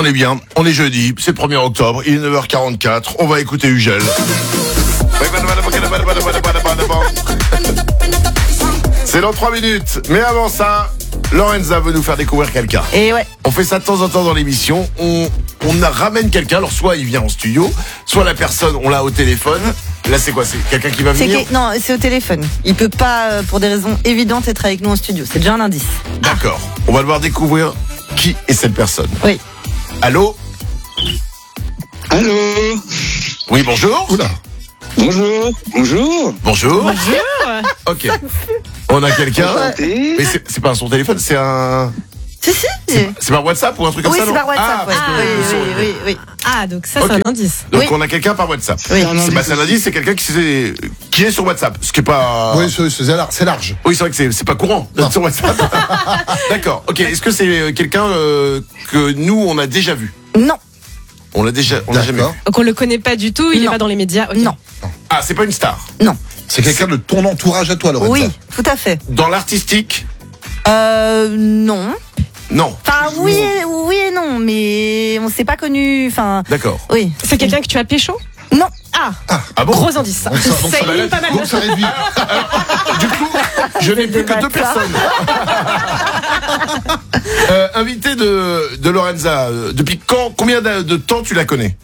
On est bien, on est jeudi, c'est le 1er octobre, il est 9h44, on va écouter Ugel. C'est dans 3 minutes, mais avant ça, Lorenza veut nous faire découvrir quelqu'un. Et ouais. On fait ça de temps en temps dans l'émission, on ramène quelqu'un, alors soit il vient en studio, soit la personne, on l'a au téléphone. Là c'est quoi, c'est quelqu'un qui va venir? Non, c'est au téléphone. Il peut pas, pour des raisons évidentes, être avec nous en studio. C'est déjà un indice. D'accord, on va devoir découvrir qui est cette personne. Oui. Allô? Allô? Oui, bonjour. Oula. Bonjour. Bonjour. Bonjour. Ok. On a quelqu'un. Enchanté. Mais c'est pas son téléphone, c'est un... Si. C'est par WhatsApp ou un truc comme Oui, ça, c'est non? par WhatsApp. Ah, parce que Oui. Ah, donc ça, Ok. c'est un indice. Donc Oui. on a quelqu'un par WhatsApp. Oui. C'est un indice, c'est quelqu'un qui est sur WhatsApp. Ce qui est pas... Oui, c'est large. Oui, c'est vrai que c'est pas courant d'être sur WhatsApp. D'accord. Ok. Est-ce que c'est quelqu'un que nous on a déjà vu? Non. On l'a jamais vu. D'accord. Donc on le connaît pas du tout, il est Non. pas dans les médias. ok. Non. Ah, c'est pas une star. Non. C'est quelqu'un de ton entourage à toi, Lorenza. Oui, tout à fait. Dans l'artistique? Non. Non. Enfin, oui et non, mais on s'est pas connu. Enfin, D'accord. oui. C'est quelqu'un que tu as pécho? Non. Ah bon? Gros indice. Donc ça C'est pas mal. donc ça réduit. Du coup, je n'ai plus que 2 personnes. Invité de Lorenza, depuis combien de temps tu la connais?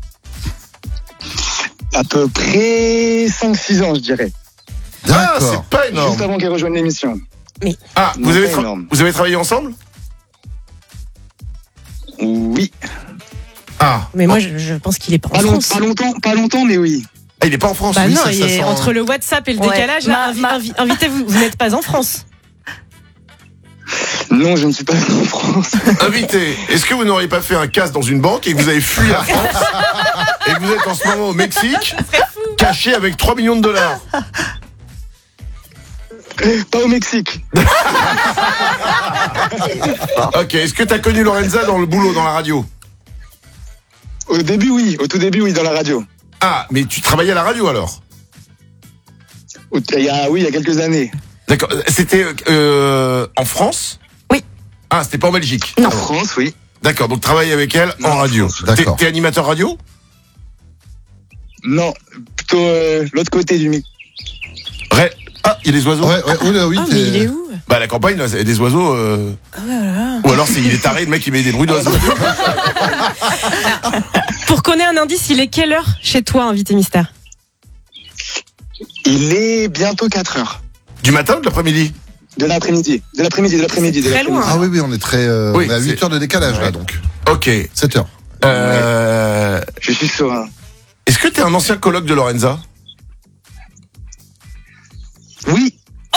À peu près 5-6 ans, je dirais. Ah, D'accord. c'est pas énorme. Juste avant qu'elle rejoigne l'émission. Ah, Non, pas énorme. vous avez travaillé ensemble? Oui. Ah. Mais moi, je pense qu'il est pas en France. Pas longtemps, mais oui. Ah, il est pas en France. Bah oui, non, ça il est sent- entre le WhatsApp et le Ouais. décalage. Là, invitez, vous n'êtes pas en France. Non, je ne suis pas en France. Invité, est-ce que vous n'auriez pas fait un casse dans une banque et que vous avez fui la France et que vous êtes en ce moment au Mexique, caché avec 3 millions de dollars? Pas au Mexique. Ok, est-ce que t'as connu Lorenza dans le boulot, dans la radio? Au début, oui. Au tout début, oui, dans la radio. Ah, mais tu travaillais à la radio alors? Il y a quelques années. D'accord, c'était en France? Oui. Ah, c'était pas en Belgique? Non. En France, oui. D'accord, donc travaille avec elle Non, en radio. d'accord. T'es animateur radio? Non, plutôt l'autre côté du micro. Ah, il y a des oiseaux? Ouais, oula, oui. Ah, mais il est où? Bah, la campagne, là, il y a des oiseaux. Ou alors, il est taré, le mec, il met des bruits d'oiseaux. Pour qu'on ait un indice, il est quelle heure chez toi, invité mystère? Il est bientôt 4 heures. Du matin ou de l'après-midi? De l'après-midi. Très loin. Ah oui, on est très. Oui, on est à 8 c'est- heures de décalage, Ouais. là, donc. Ok. 7 heures. Je suis serein. Est-ce que t'es un ancien coloc de Lorenza? Oui.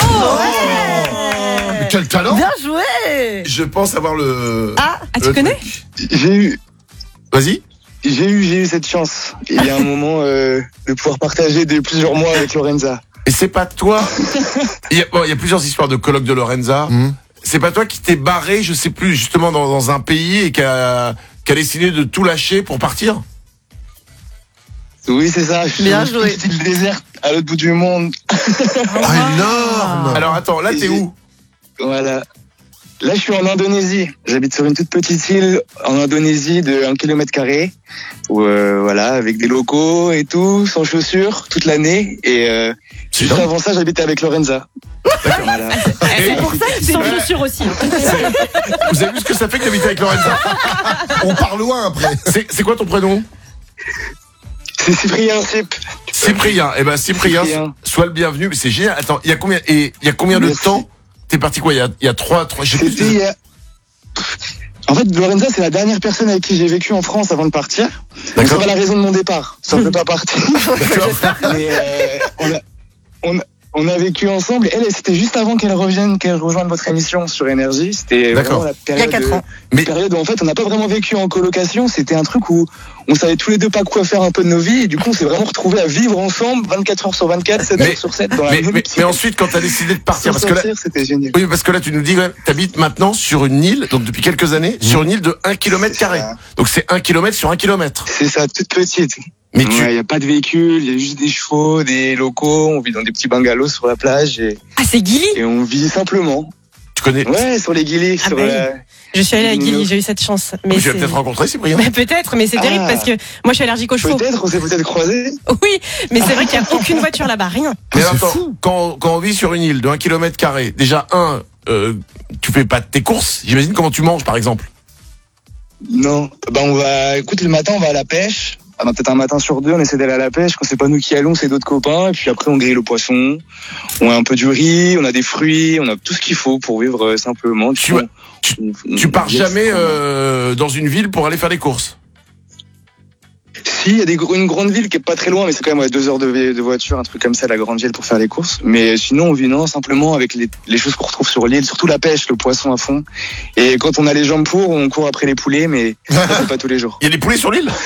Mais quel talent! Bien joué. Je pense avoir le... Ah, tu le connais? truc. J'ai Vas-y. eu cette chance. Il y a un moment de pouvoir partager de plusieurs mois avec Lorenza. Et c'est pas toi... il y a plusieurs histoires de coloc de Lorenza. C'est pas toi qui t'es barré, je sais plus, justement dans un pays et qui a décidé de tout lâcher pour partir? Oui, c'est ça. Je Bien suis joué. style désert à l'autre bout du monde. Ah, énorme! Alors attends, là t'es où? Voilà. Là, je suis en Indonésie. J'habite sur une toute petite île en Indonésie de 1 km². Où, voilà, avec des locaux et tout, sans chaussures, toute l'année. Et C'est juste dingue. avant ça, j'habitais avec Lorenza. Voilà. Et Sans chaussures aussi. vous avez vu ce que ça fait que d'habiter avec Lorenza? On part loin après. C'est quoi ton prénom? C'est Cyprien Cyp. Cyprien. Eh ben Cyprien, Cyprien. sois le bienvenu. Mais c'est génial. Attends, il y a combien de Merci. temps t'es parti quoi? Il y a 3, je sais plus. C'était il y a- En fait, Lorenza, c'est la dernière personne avec qui j'ai vécu en France avant de partir. Donc, D'accord. c'est pas la raison de mon départ. Ça ne peut pas partir. Mais on a vécu ensemble. Et elle, c'était juste avant qu'elle rejoigne votre émission sur Énergie. C'était D'accord. vraiment la il y a période, 4 ans. Mais- période où en fait on n'a pas vraiment vécu en colocation. C'était un truc où on savait tous les deux pas quoi faire un peu de nos vies. Et du coup, on s'est vraiment retrouvés à vivre ensemble 24 heures sur 24, 7 Mais- heures sur 7 dans la même mais ensuite, quand t'as décidé de partir, Sans parce que là, sortir, c'était génial. oui, parce que là, tu nous dis, ouais, t'habites maintenant sur une île, donc depuis quelques années, sur une île de 1 km². ça. Donc c'est 1 km sur 1 km. C'est ça, toute petite. Mais Il n'y a pas de véhicule, il y a juste des chevaux, des locaux, on vit dans des petits bungalows sur la plage Ah, c'est Gilly? et on vit simplement. tu connais, Ouais, sur les guillis, Ah sur bah la... Je suis allée à Guilly, j'ai eu cette chance. Mais Tu vas peut-être rencontrer Cyprien. Mais peut-être, mais c'est terrible parce que moi je suis allergique aux chevaux. Peut-être, on s'est peut-être croisés. Oui, mais c'est vrai qu'il n'y a aucune voiture là-bas, rien. Mais c'est attends, fou. quand on vit sur une île de 1 km², déjà, tu fais pas tes courses. J'imagine comment tu manges, par exemple. Non. Écoute, le matin, on va à la pêche. Peut-être un matin sur deux, on essaie d'aller à la pêche. Quand c'est pas nous qui allons, c'est d'autres copains. Et puis après, on grille le poisson. On a un peu du riz, on a des fruits, on a tout ce qu'il faut pour vivre simplement. Tu pars jamais dans une ville pour aller faire des courses. Si, il y a une grande ville qui est pas très loin, mais c'est quand même 2 heures de voiture, un truc comme ça, la grande ville pour faire les courses. Mais sinon, on vit simplement avec les choses qu'on retrouve sur l'île, surtout la pêche, le poisson à fond. Et quand on a les jambes pour, on court après les poulets, mais ça, c'est pas tous les jours. Il y a des poulets sur l'île.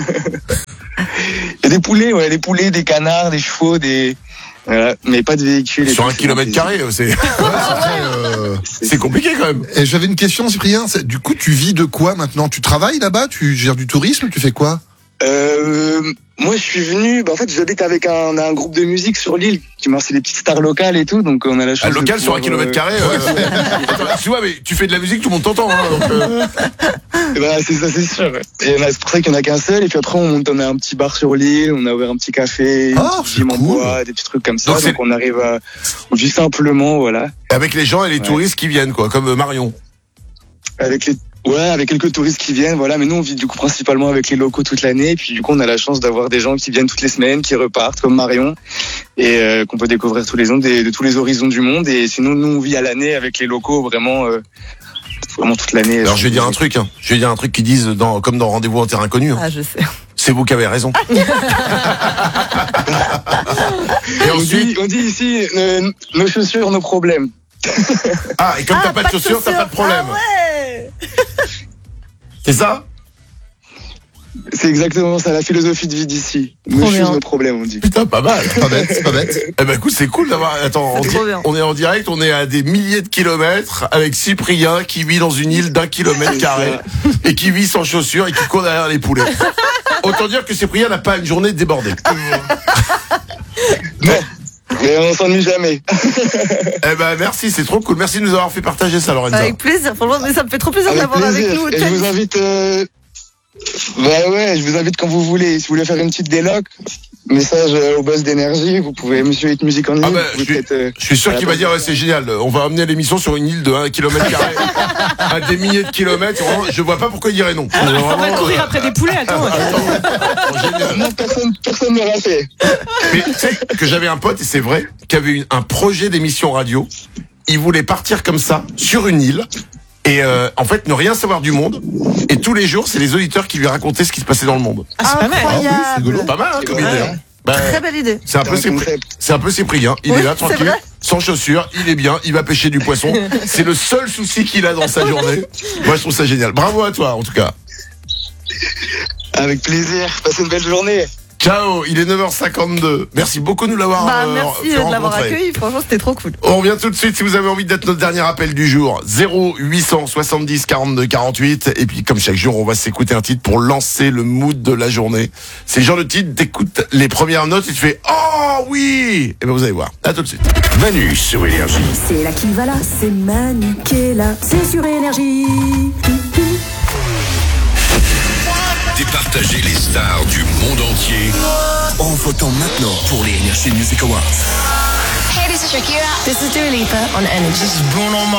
Il y a des poulets, ouais, des poulets, des canards, des chevaux, voilà, mais pas de véhicules. Sur 1 km², c'est compliqué quand même. Et j'avais une question, Cyprien. Du coup, tu vis de quoi maintenant? Tu travailles là-bas? Tu gères du tourisme? Tu fais quoi? Moi, je suis venu. En fait, j'habite avec un groupe de musique sur l'île c'est des petites stars locales et tout, donc on a la chance. Local sur 1 km². Tu vois, mais tu fais de la musique, tout le monde t'entend. Hein, c'est ça, c'est sûr. Et c'est pour ça qu'il n'y en a qu'un seul. Et puis après, on a un petit bar sur l'île, on a ouvert un petit café, en bois, des petits trucs comme ça. Donc on arrive on vit simplement, voilà. Avec les gens et les touristes qui viennent, quoi, comme Marion. Avec quelques touristes qui viennent, voilà. Mais nous, on vit du coup principalement avec les locaux toute l'année. Et puis du coup, on a la chance d'avoir des gens qui viennent toutes les semaines, qui repartent, comme Marion, et qu'on peut découvrir tous les ans de tous les horizons du monde. Et sinon, nous, on vit à l'année avec les locaux, vraiment toute l'année. Alors, je vais dire un truc. Je vais dire un truc qu'ils disent comme dans Rendez-vous en terre inconnue. Ah, je sais. C'est vous qui avez raison. Et ensuite, on dit ici, nos chaussures, nos problèmes. Et comme t'as pas de chaussures, t'as pas de problème. Ah ouais. C'est ça? C'est exactement ça, la philosophie de vie d'ici. Nos choses, nos problèmes, on dit. Putain, pas mal. Pas bête, c'est pas bête. Eh ben écoute, c'est cool d'avoir. Attends, on est en direct, on est à des milliers de kilomètres avec Cyprien qui vit dans une île d'1 km² et qui vit sans chaussures et qui court derrière les poulets. Autant dire que Cyprien n'a pas une journée débordée. Non. Mais on s'ennuie jamais. Eh ben merci, c'est trop cool. Merci de nous avoir fait partager ça, Lorenza. Avec plaisir, franchement, mais ça me fait trop plaisir de l'avoir avec nous. Et je vous invite. Je vous invite quand vous voulez. Si vous voulez faire une petite déloc, message au boss d'énergie. Vous pouvez, Monsieur Hit Music en ligne. Je suis sûr qu'il va dire c'est génial. On va amener l'émission sur une île de 1 km² à des milliers de kilomètres. Je vois pas pourquoi il dirait non. On va courir après des poulets, attends. Génial. Non, personne ne l'a fait. Mais tu sais que j'avais un pote, et c'est vrai, qui avait un projet d'émission radio. Il voulait partir comme ça, sur une île, et en fait ne rien savoir du monde. Et tous les jours, c'est les auditeurs qui lui racontaient ce qui se passait dans le monde. Ah, c'est pas mal. Incroyable. Pas mal, hein, comme idée. Hein. Très belle idée. C'est un peu Cyprien. Il est là, tranquille, sans chaussures, il est bien, il va pêcher du poisson. C'est le seul souci qu'il a dans sa journée. Moi, je trouve ça génial. Bravo à toi, en tout cas. Avec plaisir. Passez une belle journée. Ciao, il est 9h52. Merci beaucoup de nous l'avoir merci de l'avoir accueilli, franchement c'était trop cool. On revient tout de suite si vous avez envie d'être notre dernier appel du jour. 0800 70 42 48. Et puis comme chaque jour, on va s'écouter un titre pour lancer le mood de la journée. C'est le genre de titre, t'écoutes les premières notes et tu fais « Oh oui !» Et ben vous allez voir. À tout de suite. Manu sur Énergie. C'est là qui va là, c'est Manu qui est là, c'est sur Énergie. Départager les stars du monde entier en votant maintenant pour les Energy Music Awards. Hey, this is Shakira. This is Dua Lipa on Energy.